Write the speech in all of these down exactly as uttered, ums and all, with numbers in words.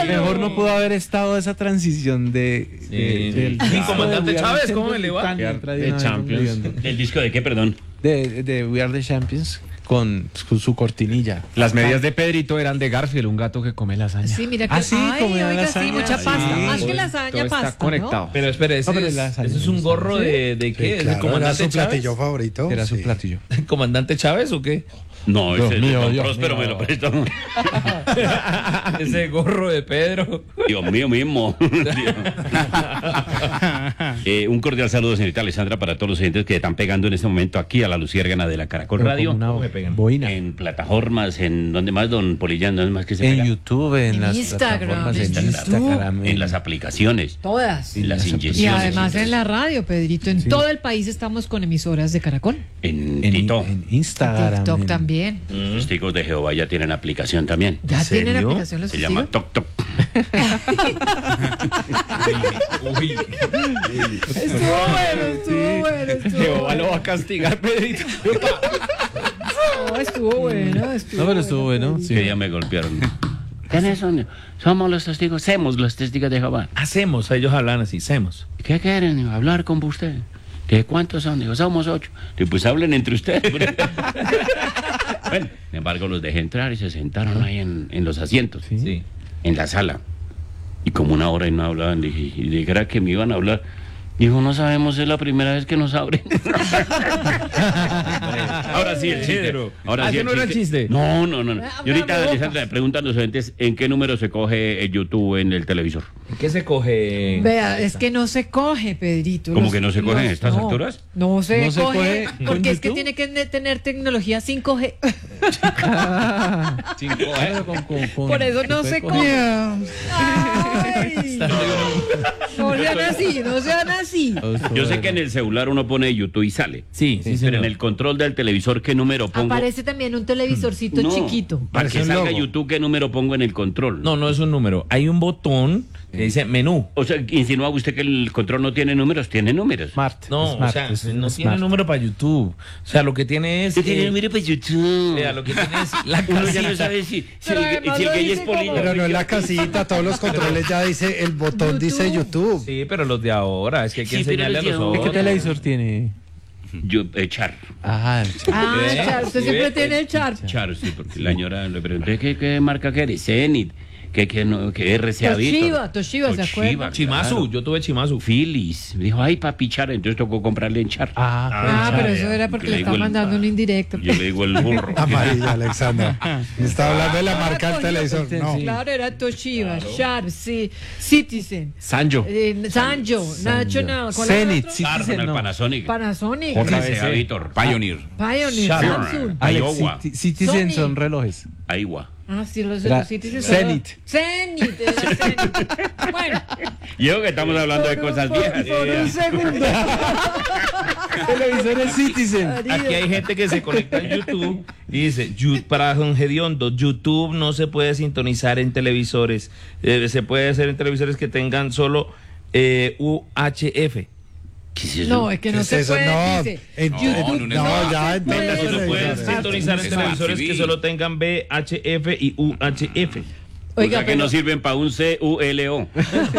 Mejor no pudo haber estado esa transición de... Sí. de- del Sí, disco comandante de We Are Chávez, the ¿cómo me le va? Champions, De entra de una vez Champions. confundiendo. ¿El disco de qué, perdón? De, de We Are the Champions con, con su cortinilla. Las medias de Pedrito eran de Garfield, un gato que come lasaña. Sí, mira que. Ah, sí, ay, como la oiga, lasaña. sí, mucha Sí, pasta. Más todo que es- lasaña, todo está pasta. conectado. ¿no? Pero espere, ese, No, pero es, la ese es salsa, un gorro ¿sí? de, de qué? ¿Es Claro, el era comandante su Chávez? platillo favorito. Era su sí. platillo. ¿El comandante Chávez o qué? No, Dios ese es mío, de Don Dios Próspero, mío. me lo prestó. Ese gorro de Pedro. Dios mío mismo. Eh, un cordial saludo, señorita Alessandra, para todos los oyentes que están pegando en este momento aquí a la Luciérgana de la Caracol Pero Radio. como una ¿Cómo me pegan? boina. En plataformas, en donde más, don Polillán, ¿dónde más que se En pega? YouTube, en, En las Instagram, plataformas, en en YouTube. Instagram, En las aplicaciones, Todas. en las las Y inyecciones. además en la radio, Pedrito. En todo el país estamos con emisoras de Caracol. En en, Tito. en Instagram. TikTok en- también. Los testigos de Jehová ya tienen aplicación también. ¿Ya tienen serio? aplicación los Se llama testigos? Tok Tok. Uy. Estuvo bueno, estuvo bueno, estuvo Jehová bueno. lo va a castigar, Pedrito. No, estuvo bueno, estuvo No, pero estuvo bueno. Sí. Que ya me golpearon. ¿Quiénes son? Somos los testigos, somos los testigos de Jehová. Hacemos, ellos hablan así, hacemos. ¿Qué quieren? Digo, hablar con usted. ¿Qué cuántos son? Digo, somos ocho. Digo, pues hablen entre ustedes. Bueno, sin embargo, los dejé entrar y se sentaron ahí en, en los asientos, Sí. Sí. en la sala. Y como una hora y no hablaban, dije, y dije era que me iban a hablar. Dijo, no sabemos, es la primera vez que nos abren. Ahora sí, el chiste. Pedro. Ahora Ah, sí, ¿ese no era el chiste? No, no, no. no. Ah, Y ahorita, abre Alessandra, me preguntan los oyentes, ¿en qué número se coge el YouTube en el televisor? ¿Qué se coge? Vea, es que no se coge, Pedrito. ¿Cómo Los- que no se coge en los- estas no, alturas? No se ¿No se coge, coge con porque es que YouTube? tiene que ne- tener tecnología cinco G. Claro, con- con- con- Por eso no puede se coger. coge. Ay, no sean así, no sean así. Yo sé que en el celular uno pone YouTube y sale. Sí, sí, Pero señor. en el control del televisor, ¿qué número pongo? Aparece también un televisorcito No, chiquito. Para que Parece un salga logo. YouTube, ¿qué número pongo en el control? No, no es un número. Hay un botón que dice menú. O sea, insinúa usted que el control no tiene números, tiene números. Smart. No, Smart, o sea, es no smart. tiene número para YouTube. O sea, lo que tiene es. No tiene eh, número para YouTube. vea, lo que tiene es la Uno ya no casita. sabe si, si Pero el, además si el lo gay es dice como- polilla. Pero no es la casita, todos los controles ya dice, el botón dice YouTube. Sí, pero los de ahora, es que hay que Sí, pero enseñarle a los los de ahora- ¿Qué otros. televisor tiene? Yo, eh, Char. Ah, el ch- Ah, ¿Ve? Char, usted ¿Sí siempre ve? tiene el Char. Char, sí, porque la señora le pregunté ¿qué, qué marca que eres? Zenit. ¿Qué, qué, no, qué R C A Toshiba, Toshiba, ¿se acuerda? Chimazu, yo tuve Chimazu. Philips. Dijo, ay, papi Char, entonces tocó comprarle en Char. ah, Ah, pues, pero ya. eso era porque Yo le le estaba digo el- mandando un indirecto. Yo le digo el burro. Amarilla, Alexandra. Está hablando de la marca del televisor. No. Claro, era Toshiba, Sharp, sí, Citizen, Sanjo. eh, Sanyo, National, ¿cuál era el Zenit, otro? Citizen, Arsenal, no. Panasonic. Panasonic, R C A Víctor. Pioneer. Pioneer, Sharp. Samsung. Alex, Iowa. Citi- Citizen Sony. son relojes. Iowa. Ah, sí, los Era los Citizen. son- Zenit. Zenit, era Zenit. Bueno, Yo que estamos hablando de por un- cosas por- viejas. por un segundo. Televisores Citizen. Aquí hay gente que se conecta en YouTube y dice, "Yu- para Don Gediondo, YouTube no se puede sintonizar en televisores. Eh, se puede hacer en televisores que tengan solo eh, U H F. ¿Qué es eso? No, es que no ¿Qué es se eso? puede, No, dice. en- No, YouTube- no, no, no, ya se en puede. todos los Solo pueden televisores. sintonizar en Smart televisores T V. que solo tengan V H F y U H F. O Oiga, sea que pero- no sirven para un C U L O.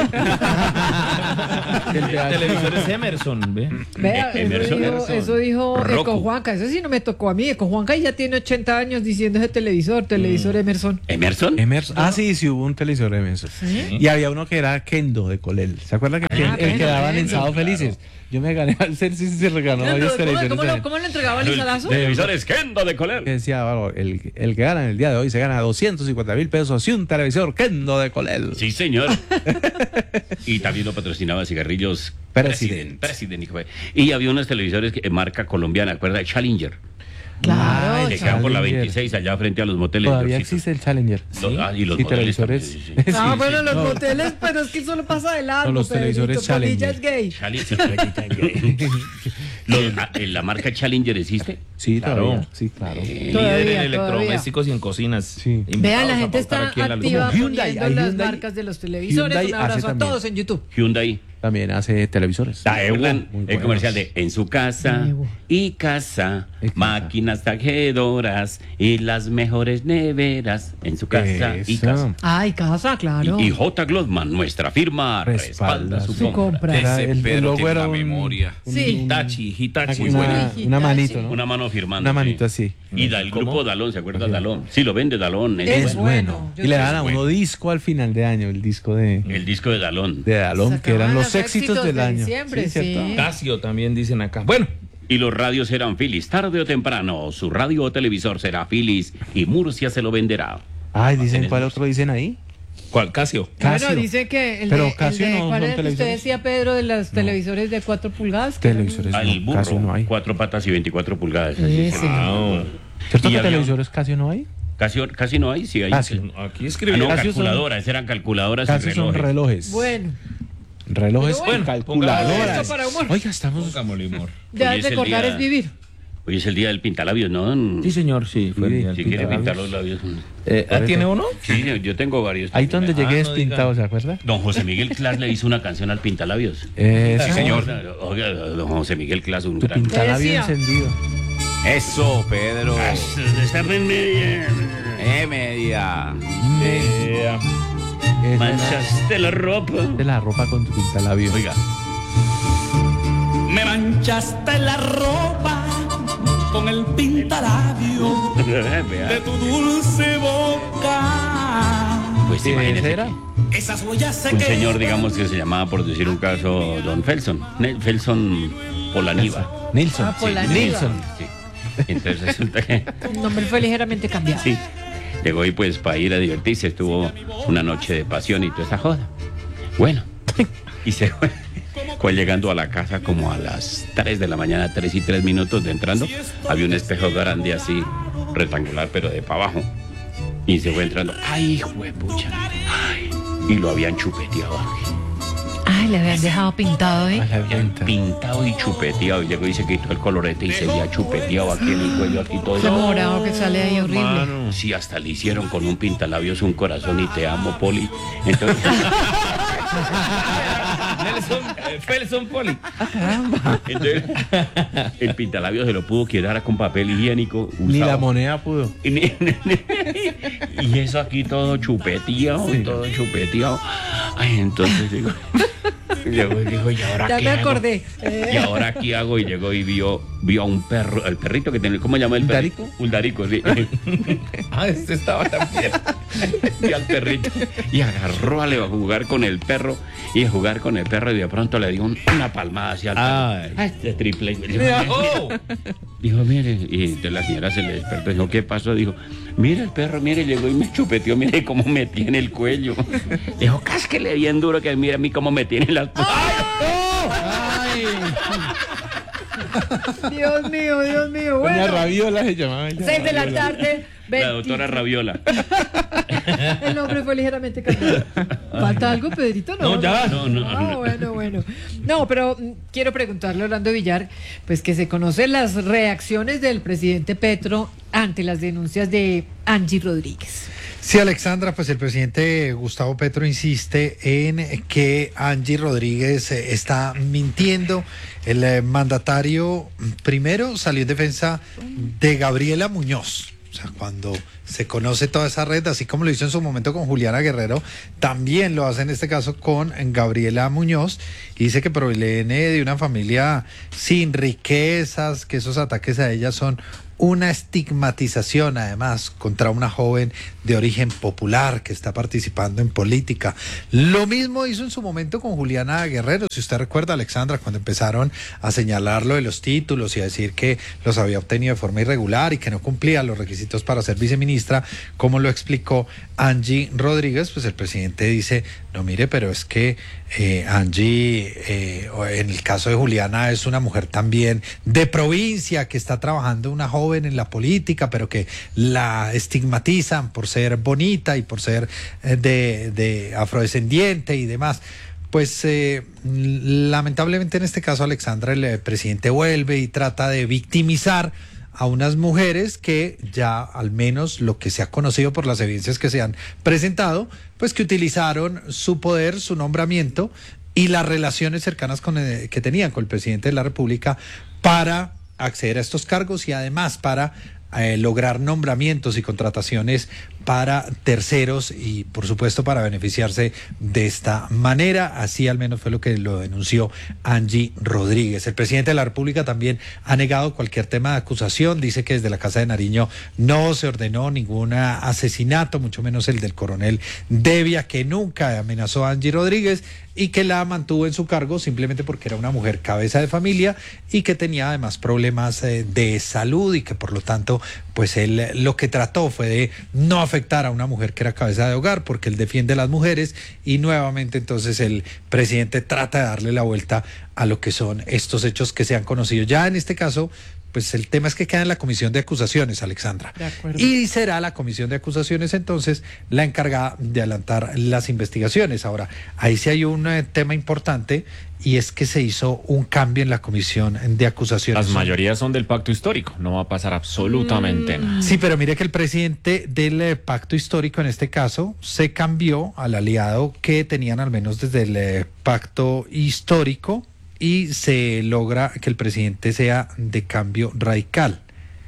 Televisores Emerson, ¿ve? Vea, Eh, eso Emerson, dijo, Emerson. eso dijo Roku. Eco Juanca, eso sí no me tocó a mí. Eco Juanca ya tiene ochenta años diciendo ese televisor, televisor Emerson. ¿Emerson? Emerson. Ah, sí, sí, hubo un televisor Emerson. ¿Sí? Y había uno que era Kendo de Colel. ¿Se acuerdan que Ah, el que Kendo, daban en Kendo, Sábado Felices? Yo me gané al ser sí, se regaló ¿Cómo, varios cómo, televisores. cómo lo, también. cómo lo entregaba Lizarazo? Televisores Kendo de Que Colel. decía, algo, el, el que gana en el día de hoy se gana doscientos cincuenta mil pesos y un televisor Kendo de Colel. Sí, señor. Y también lo patrocinaba cigarrillos President. President, hijo de- Y había unos televisores que, marca colombiana, ¿acuerda? Challenger. Claro, Ay, Que quedan por la Challenger. veintiséis, allá frente a los moteles. Todavía Diosito. existe el Challenger. Lo- ah, y los Sí, moteles televisores. también, sí, sí. Ah, Sí, bueno, sí. los No, moteles, pero es que solo pasa de largo. No, los televisores Pedrito, Polilla Challenger. es gay. Challenger. Los- ah, ¿La marca Challenger existe? Sí, Claro. todavía. Sí, claro. Líder Todavía, en todavía. electrodomésticos y en cocinas. Sí. Invitados Vean, la a gente pautar está aquí en la luz. activa Como Hyundai, poniendo hay las Hyundai. marcas de los televisores. Hyundai Un hace abrazo a también. todos en YouTube. Hyundai. también hace televisores. ¿Recuerdan Muy el buenos. comercial de En su casa Daewoo. y casa, Y casa. máquinas tajedoras y las mejores neveras? En su casa y Eso. casa. Ay, casa, claro. Y, y J. Glotman, nuestra firma, Respalda respalda su su Su compra. compra. Era Ese el- el Pedro logo tiene era una un- memoria. Sí. Hitachi, Hitachi. Una, bueno. una manito, ¿no? Una mano firmando. Una manito sí. así. Y del ¿Cómo? grupo Dalón, ¿se acuerda Así. Dalón? Sí, lo vende Dalón. Es Es bueno. bueno. Yo Y le creo dan que a es uno bueno. disco al final de año, el disco de, El disco de Dalón. de Dalón, que eran Sacaban los los éxitos éxitos del de año. diciembre, ¿cierto? sí. Casio también dicen acá. Bueno, Y los radios eran Philips. Tarde o temprano, su radio o televisor será Philips y Murcia se lo venderá. Ay, dicen, ¿cuál otro dicen ahí? ¿cuál? Casio. Casio. Bueno, dice que el Pero de, el Casio de- no ¿cuál son era el que usted televisores. decía, Pedro, de los televisores de cuatro pulgadas? que eran- Televisores Al no, Casio burro, no hay. cuatro patas y veinticuatro pulgadas. así Ese. se llama. Wow. ¿Cierto Y que había- televisores Casio no hay? Casi, casi no hay, sí hay. Casio. Aquí Ah, escribió. no, Casio son- calculadoras, eran calculadoras Casio y son relojes. relojes. Bueno, Relojes Pero bueno, con pongamos calculadoras. esto para humor. Oiga, estamos... Pongámosle humor. ya Hoy es es el recordar día- es vivir. Hoy es el día del pintalabios, ¿no? Sí, señor, sí. Fue Sí, el día Si del quiere pintalabios. pintar los labios. Eh, ¿ah, ¿Tiene uno? Sí, yo tengo varios. Ahí donde Ah, llegué es no diga. pintado, ¿se acuerda? Don José Miguel Clas le hizo una canción al pintalabios. Eso. Sí, señor. Oiga, don José Miguel Clas, un Tu gran... pintalabio Decía. encendido. Eso, Pedro. Está en media. Eh, media. Eh, Es Manchaste la ropa. de la ropa con tu pintalabio. Oiga. Me manchaste la ropa con el pintalabio de Vea. tu dulce boca. Pues ¿Quién imagínese era? que Esas huellas se un quedan. señor, digamos, que se llamaba, por decir un caso, Don Felson. Ne- Felson Polaniva. Nilsson. Ah, Polaniva. Nilsson. Sí. Entonces resulta que... El nombre fue ligeramente cambiado. Sí. Llegó y pues para ir a divertirse, estuvo una noche de pasión y toda esa joda. Bueno, y se fue, fue llegando a la casa como a las tres de la mañana, tres y tres minutos de entrando. Había un espejo grande así, rectangular, pero de para abajo. Y se fue entrando. ¡Ay, hijo de pucha! ¡Ay! Y lo habían chupeteado aquí. Ay, le habían dejado pintado, ¿eh? A la Habían venta. pintado y chupeteado. Y llegó y se quitó el colorete y se había chupeteado aquí en el cuello, aquí todo. Ese morado que sale ahí horrible. Sí, hasta le hicieron con un pintalabios un corazón y te amo, Poli. Entonces, Nelson, eh, Felson Poli. entonces, el pintalabios se lo pudo quedar con papel higiénico. Ni usado. la moneda pudo. Y, ni- y eso aquí todo chupeteado, todo chupeteado. Ay, entonces digo, llegó y dijo, ¿y ahora Ya qué me hago? acordé. Eh, ¿Y ahora qué hago? Y llegó y vio, vio a un perro, el perrito que tiene, ¿cómo se llama el ¿Un perrito? darico? Un darico, sí. Ah, este estaba también. Y al perrito. Y agarró a, le- a jugar con el perro. Y a jugar con el perro. Y de pronto le dio un- una palmada hacia el perro. Ay. Ah, este triple. Dijo, Oh, dijo, mire. Y entonces la señora se le despertó. Dijo, ¿qué pasó? Dijo, mire el perro, mire, llegó y me chupeteó. Mire cómo me tiene el cuello. Dijo, cásquele bien duro que mira a mí cómo me tiene las. Dios mío, Dios mío. Doña Bueno, Raviola se llamaba ella. seis de la tarde. La veinte. doctora Raviola. El nombre fue ligeramente cambiado. ¿Falta algo, Pedrito? No, No, ya. No, no, Ah, no. bueno, bueno. No, pero mm, quiero preguntarle a Orlando Villar, pues que se conocen las reacciones del presidente Petro ante las denuncias de Angie Rodríguez. Sí, Alexandra, pues el presidente Gustavo Petro insiste en que Angie Rodríguez eh, está mintiendo. El eh, mandatario mm, primero salió en defensa de Gabriela Muñoz. O sea, cuando se conoce toda esa red, así como lo hizo en su momento con Juliana Guerrero, también lo hace en este caso con Gabriela Muñoz. Y dice que proviene de una familia sin riquezas, que esos ataques a ella son una estigmatización, además, contra una joven de origen popular que está participando en política. Lo mismo hizo en su momento con Juliana Guerrero. Si usted recuerda, Alexandra, cuando empezaron a señalarlo de los títulos y a decir que los había obtenido de forma irregular y que no cumplía los requisitos para ser viceministra, como lo explicó Angie Rodríguez, pues el presidente dice, no, mire, pero es que eh, Angie, eh, en el caso de Juliana, es una mujer también de provincia que está trabajando, una joven en la política, pero que la estigmatizan por ser bonita y por ser eh, de, de afrodescendiente y demás. Pues eh, lamentablemente en este caso, Alexandra, el eh, presidente vuelve y trata de victimizar a unas mujeres que ya, al menos lo que se ha conocido por las evidencias que se han presentado, pues que utilizaron su poder, su nombramiento y las relaciones cercanas con el, que tenían con el presidente de la República para acceder a estos cargos y además para eh, lograr nombramientos y contrataciones para terceros y por supuesto para beneficiarse de esta manera. Así al menos fue lo que lo denunció Angie Rodríguez. El presidente de la República también ha negado cualquier tema de acusación, dice que desde la Casa de Nariño no se ordenó ningún asesinato, mucho menos el del coronel Devia, que nunca amenazó a Angie Rodríguez y que la mantuvo en su cargo simplemente porque era una mujer cabeza de familia y que tenía además problemas eh, de salud y que por lo tanto pues él lo que trató fue de no afectar a una mujer que era cabeza de hogar porque él defiende a las mujeres y nuevamente entonces el presidente trata de darle la vuelta a lo que son estos hechos que se han conocido. Ya en este caso, pues el tema es que queda en la comisión de acusaciones, Alexandra. De acuerdo. Y será la comisión de acusaciones entonces la encargada de adelantar las investigaciones. Ahora, ahí sí hay un eh, tema importante y es que se hizo un cambio en la comisión de acusaciones. Las mayorías son del pacto histórico, no va a pasar absolutamente Mm. nada. Sí, pero mire que el presidente del eh, pacto histórico en este caso se cambió al aliado que tenían al menos desde el eh, pacto histórico y se logra que el presidente sea de Cambio Radical.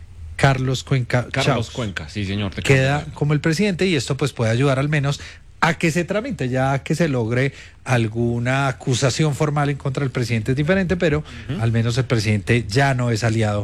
Carlos Cuenca Carlos Chaus Cuenca, sí señor. te queda cuento. como el presidente y esto pues puede ayudar al menos a que se tramite, ya que se logre alguna acusación formal en contra del presidente es diferente, pero uh-huh. al menos el presidente ya no es aliado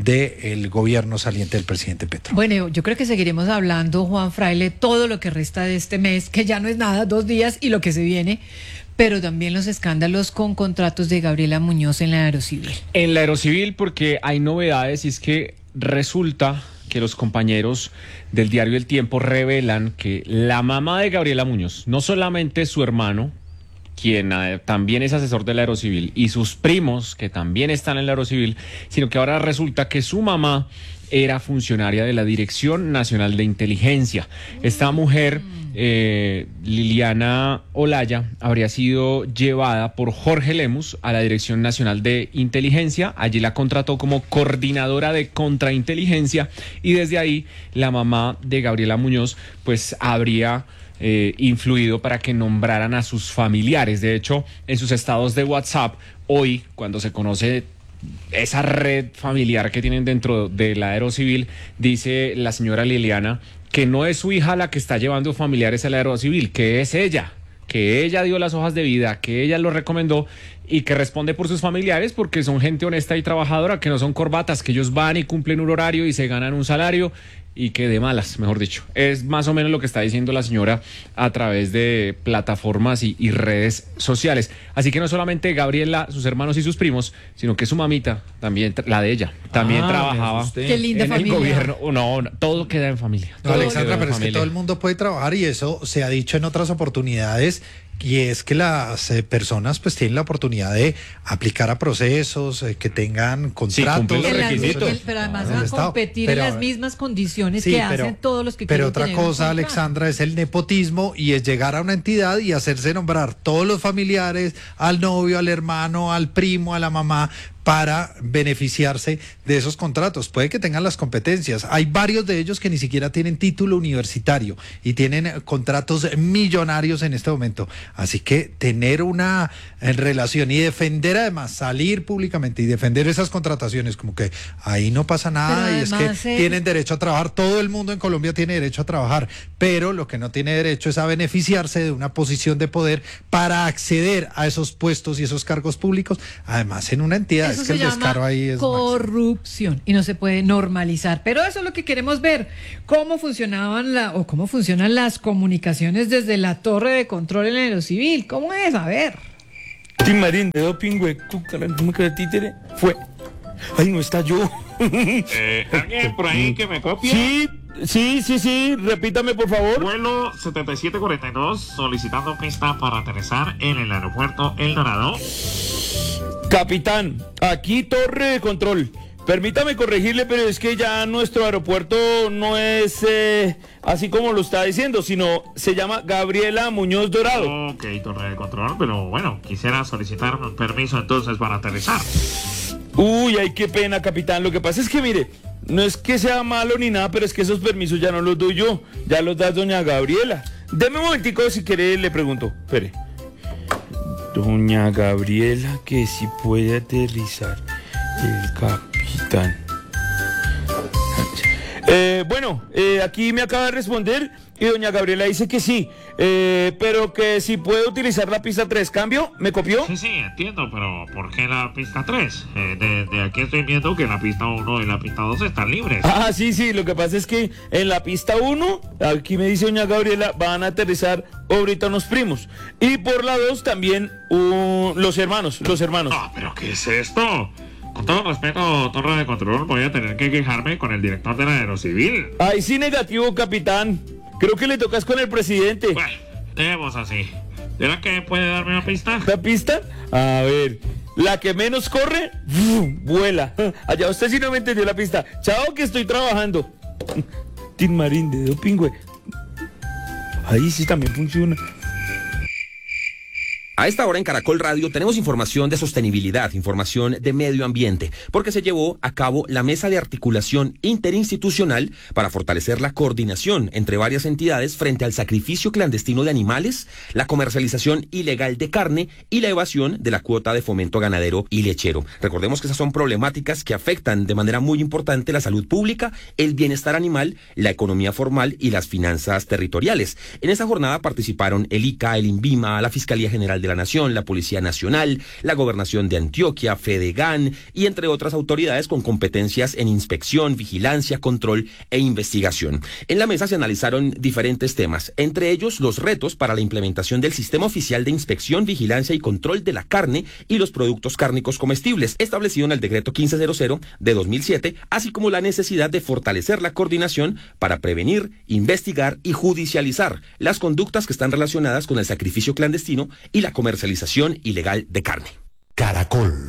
del gobierno saliente del presidente Petro. Bueno, yo creo que seguiremos hablando, Juan Fraile, todo lo que resta de este mes, que ya no es nada, dos días y lo que se viene, pero también los escándalos con contratos de Gabriela Muñoz en la Aerocivil. En la Aerocivil porque hay novedades y es que resulta que los compañeros del diario El Tiempo revelan que la mamá de Gabriela Muñoz, no solamente su hermano, quien eh, también es asesor de la Aerocivil, y sus primos, que también están en la Aerocivil, sino que ahora resulta que su mamá era funcionaria de la Dirección Nacional de Inteligencia. Esta mujer, eh, Liliana Olaya, habría sido llevada por Jorge Lemus a la Dirección Nacional de Inteligencia. Allí la contrató como coordinadora de contrainteligencia y desde ahí la mamá de Gabriela Muñoz pues habría eh, influido para que nombraran a sus familiares. De hecho, en sus estados de WhatsApp, hoy, cuando se conoce esa red familiar que tienen dentro de la Aerocivil, dice la señora Liliana que no es su hija la que está llevando familiares a la Aerocivil, que es ella, que ella dio las hojas de vida, que ella lo recomendó y que responde por sus familiares porque son gente honesta y trabajadora, que no son corbatas, que ellos van y cumplen un horario y se ganan un salario y que de malas, mejor dicho. Es más o menos lo que está diciendo la señora a través de plataformas y, y redes sociales. Así que no solamente Gabriela, sus hermanos y sus primos, sino que su mamita, también la de ella, también Ah, trabajaba Qué linda en familia. el gobierno. No, no, todo queda en familia. No, Todo Alexandra, queda en pero es que familia. todo el mundo puede trabajar y eso se ha dicho en otras oportunidades y es que las eh, personas pues tienen la oportunidad de aplicar a procesos, eh, que tengan contratos. cumplen los En las- requisitos. el- pero además Del a Estado. competir Pero, en las mismas condiciones Sí, que pero- hacen todos los que Pero quieren otra tener un cosa, contrato. Alexandra, es el nepotismo y es llegar a una entidad y hacerse nombrar todos los familiares, al novio, al hermano, al primo, a la mamá, para beneficiarse de esos contratos. Puede que tengan las competencias. Hay varios de ellos que ni siquiera tienen título universitario y tienen eh, contratos millonarios en este momento. Así que tener una eh, relación y defender además, salir públicamente y defender esas contrataciones, como que ahí no pasa nada Pero y es además, que eh, tienen derecho a trabajar. Todo el mundo en Colombia tiene derecho a trabajar, pero lo que no tiene derecho es a beneficiarse de una posición de poder para acceder a esos puestos y esos cargos públicos, además en una entidad. Eso Es que se el descaro llama ahí es máximo. corrupción y no se puede normalizar. Pero eso es lo que queremos ver, cómo funcionaban la, o cómo funcionan las comunicaciones desde la torre de control en el Aerocivil. ¿Cómo es? A ver. Tim Marín de doping, güey, cucara, no me títere, fue. Ay, no está yo. Eh, ¿Alguien por ahí que me copie? Sí, sí, sí, sí, repítame por favor. Vuelo setenta y siete cuarenta y dos solicitando pista para aterrizar en el aeropuerto El Dorado. Capitán, aquí torre de control. Permítame corregirle, pero es que ya nuestro aeropuerto no es eh, así como lo está diciendo, sino se llama Gabriela Muñoz Dorado. Ok, torre de control, pero bueno, quisiera solicitar un permiso entonces para aterrizar. Uy, ay, qué pena, capitán. Lo que pasa es que, mire, no es que sea malo ni nada, pero es que esos permisos ya no los doy yo, ya los da doña Gabriela. Deme un momentico, si quiere le pregunto. Espere. Doña Gabriela, que si puede aterrizar el capitán. Eh, bueno, eh, aquí me acaba de responder y doña Gabriela dice que sí, eh, pero que si puede utilizar la pista tres. ¿Cambio? ¿Me copió? Sí, sí, entiendo, pero ¿por qué la pista tres? Eh, de, de aquí estoy viendo que la pista uno y la pista dos están libres. Ah, sí, sí, lo que pasa es que en la pista uno, aquí me dice doña Gabriela, van a aterrizar ahorita unos primos. Y por la dos también uh, los hermanos, los hermanos. Ah, ¿pero qué es esto? Con todo respeto, torre de control, voy a tener que quejarme con el director de la Aerocivil. Ay, sí, negativo, capitán. Creo que le tocas con el presidente. Bueno, dejemos así. ¿Será que puede darme una pista? ¿La pista? A ver, la que menos corre, vuela. Allá usted sí no me entendió la pista. Chao, que estoy trabajando. Tin Marín de Dopingüe. Ahí sí también funciona. A esta hora en Caracol Radio tenemos información de sostenibilidad, información de medio ambiente, porque se llevó a cabo la mesa de articulación interinstitucional para fortalecer la coordinación entre varias entidades frente al sacrificio clandestino de animales, la comercialización ilegal de carne y la evasión de la cuota de fomento ganadero y lechero. Recordemos que esas son problemáticas que afectan de manera muy importante la salud pública, el bienestar animal, la economía formal y las finanzas territoriales. En esta jornada participaron el I C A, el INVIMA, la Fiscalía General de la Nación, la Policía Nacional, la Gobernación de Antioquia, Fedegan y entre otras autoridades con competencias en inspección, vigilancia, control e investigación. En la mesa se analizaron diferentes temas, entre ellos los retos para la implementación del Sistema Oficial de Inspección, Vigilancia y Control de la Carne y los Productos Cárnicos Comestibles, establecido en el Decreto quince cero cero de dos mil siete, así como la necesidad de fortalecer la coordinación para prevenir, investigar y judicializar las conductas que están relacionadas con el sacrificio clandestino y la comercialización ilegal de carne. Caracol.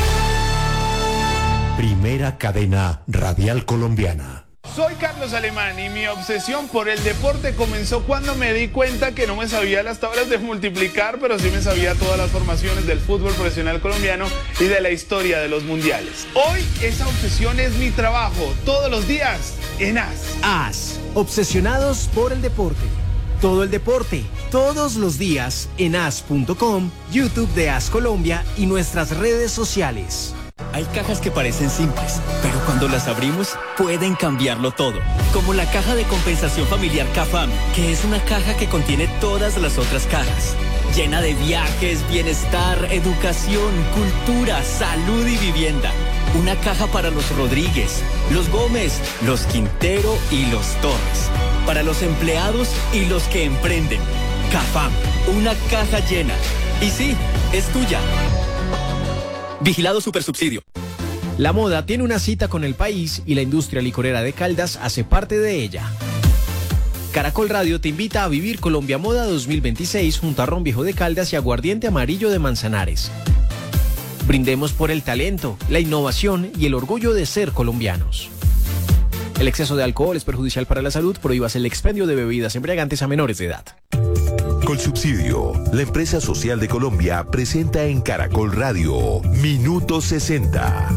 Primera cadena radial colombiana. Soy Carlos Alemán y mi obsesión por el deporte comenzó cuando me di cuenta que no me sabía las tablas de multiplicar, pero sí me sabía todas las formaciones del fútbol profesional colombiano y de la historia de los mundiales. Hoy esa obsesión es mi trabajo, todos los días en A S. A S, obsesionados por el deporte. Todo el deporte, todos los días en A S punto com, YouTube de A S Colombia y nuestras redes sociales. Hay cajas que parecen simples, pero cuando las abrimos pueden cambiarlo todo. Como la caja de compensación familiar CAFAM, que es una caja que contiene todas las otras cajas. Llena de viajes, bienestar, educación, cultura, salud y vivienda. Una caja para los Rodríguez, los Gómez, los Quintero y los Torres. Para los empleados y los que emprenden. CAFAM, una caja llena. Y sí, es tuya. Vigilado Supersubsidio. La moda tiene una cita con el país y la industria licorera de Caldas hace parte de ella. Caracol Radio te invita a vivir Colombia Moda dos mil veintiséis junto a Ron Viejo de Caldas y Aguardiente Amarillo de Manzanares. Brindemos por el talento, la innovación y el orgullo de ser colombianos. El exceso de alcohol es perjudicial para la salud. Prohíbas el expendio de bebidas embriagantes a menores de edad. Colsubsidio, la empresa social de Colombia, presenta en Caracol Radio Minuto sesenta.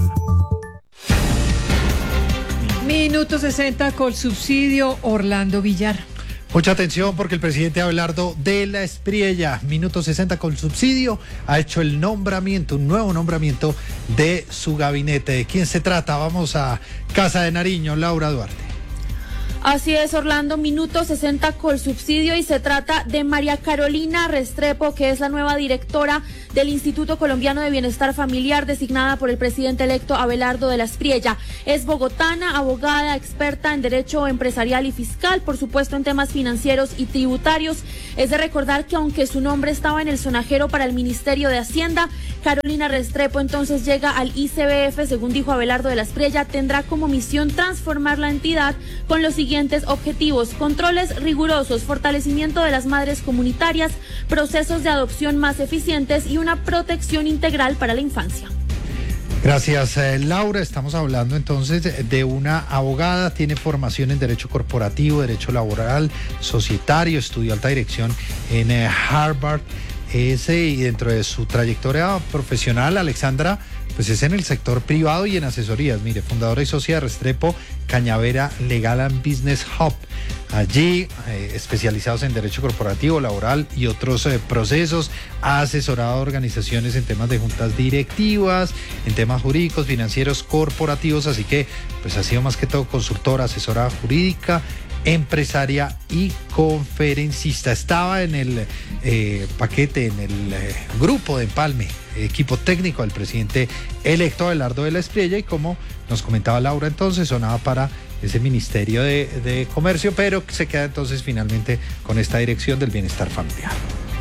Minuto sesenta, Colsubsidio, Orlando Villar. Mucha atención porque el presidente Abelardo de la Espriella, Minuto sesenta Colsubsidio, ha hecho el nombramiento, un nuevo nombramiento de su gabinete. ¿De quién se trata? Vamos a Casa de Nariño, Laura Duarte. Así es, Orlando, Minuto sesenta Colsubsidio, y se trata de María Carolina Restrepo, que es la nueva directora del Instituto Colombiano de Bienestar Familiar, designada por el presidente electo Abelardo de la Espriella. Es bogotana, abogada, experta en derecho empresarial y fiscal, por supuesto en temas financieros y tributarios. Es de recordar que aunque su nombre estaba en el sonajero para el Ministerio de Hacienda, Carolina Restrepo entonces llega al I C B F, según dijo Abelardo de la Espriella, tendrá como misión transformar la entidad con los siguientes objetivos: controles rigurosos, fortalecimiento de las madres comunitarias, procesos de adopción más eficientes y una protección integral para la infancia. Gracias, eh, Laura. Estamos hablando entonces de una abogada, tiene formación en Derecho Corporativo, Derecho Laboral, Societario, estudió alta dirección en eh, Harvard. Ese, y dentro de su trayectoria profesional, Alexandra, pues es en el sector privado y en asesorías. Mire, fundadora y socia de Restrepo Cañavera Legal and Business Hub. Allí, eh, especializados en derecho corporativo, laboral y otros eh, procesos, ha asesorado a organizaciones en temas de juntas directivas, en temas jurídicos, financieros, corporativos, así que pues ha sido más que todo consultora, asesora jurídica, empresaria y conferencista. Estaba en el eh, paquete, en el eh, grupo de empalme, equipo técnico del presidente electo Abelardo de la Espriella, y como nos comentaba Laura, entonces sonaba para ese Ministerio de, de Comercio, pero se queda entonces finalmente con esta dirección del bienestar familiar.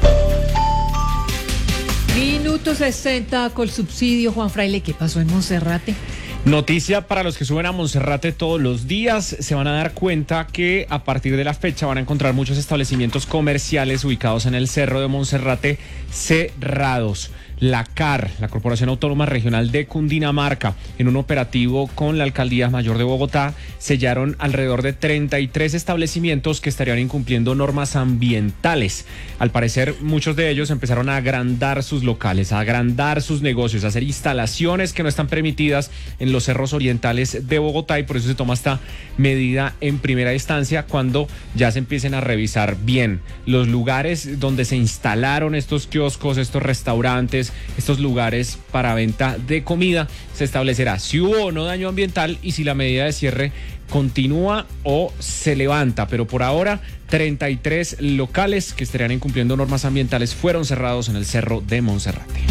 Minuto sesenta con subsidio. Juan Fraile, ¿qué pasó en Monserrate? Noticia para los que suben a Monserrate todos los días. Se van a dar cuenta que a partir de la fecha van a encontrar muchos establecimientos comerciales ubicados en el Cerro de Monserrate cerrados. La C A R, la Corporación Autónoma Regional de Cundinamarca, en un operativo con la Alcaldía Mayor de Bogotá, sellaron alrededor de treinta y tres establecimientos que estarían incumpliendo normas ambientales. Al parecer, muchos de ellos empezaron a agrandar sus locales, a agrandar sus negocios, a hacer instalaciones que no están permitidas en los cerros orientales de Bogotá, y por eso se toma esta medida en primera instancia, cuando ya se empiecen a revisar bien los lugares donde se instalaron estos kioscos, estos restaurantes, estos lugares para venta de comida. Se establecerá si hubo o no daño ambiental y si la medida de cierre continúa o se levanta, pero por ahora treinta y tres locales que estarían incumpliendo normas ambientales fueron cerrados en el Cerro de Monserrate.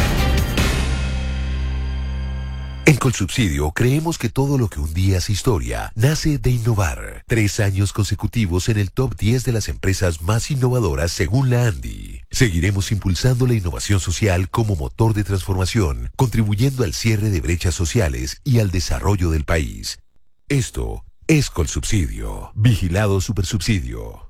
En Colsubsidio creemos que todo lo que un día es historia nace de innovar. Tres años consecutivos en el top diez de las empresas más innovadoras según la ANDI. Seguiremos impulsando la innovación social como motor de transformación, contribuyendo al cierre de brechas sociales y al desarrollo del país. Esto es Colsubsidio. Vigilado Supersubsidio.